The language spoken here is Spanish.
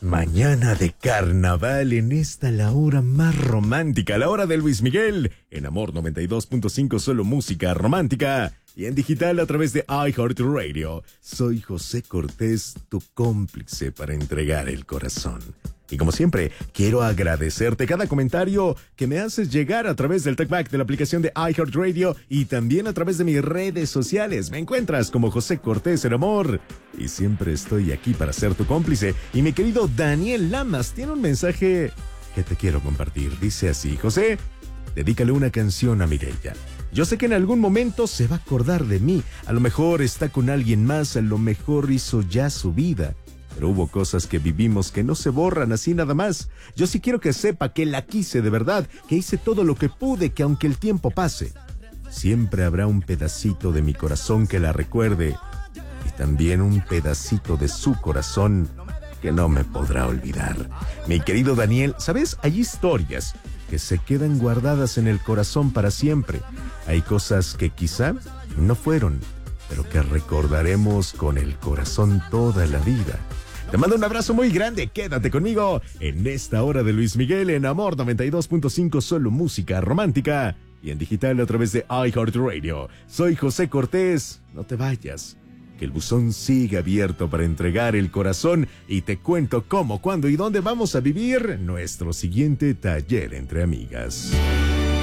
Mañana de carnaval en esta la hora más romántica, la hora de Luis Miguel, en Amor 92.5, solo música romántica, y en digital a través de iHeartRadio. Soy José Cortés, tu cómplice para entregar el corazón. Y como siempre, quiero agradecerte cada comentario que me haces llegar a través del talkback de la aplicación de iHeartRadio y también a través de mis redes sociales. Me encuentras como José Cortés en Amor. Y siempre estoy aquí para ser tu cómplice. Y mi querido Daniel Lamas tiene un mensaje que te quiero compartir. Dice así: José, dedícale una canción a Mireya. Yo sé que en algún momento se va a acordar de mí. A lo mejor está con alguien más, a lo mejor hizo ya su vida. Pero hubo cosas que vivimos que no se borran así nada más. Yo sí quiero que sepa que la quise de verdad, que hice todo lo que pude, que aunque el tiempo pase, siempre habrá un pedacito de mi corazón que la recuerde y también un pedacito de su corazón que no me podrá olvidar. Mi querido Daniel, ¿sabes? Hay historias que se quedan guardadas en el corazón para siempre. Hay cosas que quizá no fueron, pero que recordaremos con el corazón toda la vida. Te mando un abrazo muy grande, quédate conmigo en esta hora de Luis Miguel en Amor 92.5, solo música romántica, y en digital a través de iHeartRadio. Soy José Cortés, no te vayas, que el buzón sigue abierto para entregar el corazón y te cuento cómo, cuándo y dónde vamos a vivir nuestro siguiente taller entre amigas.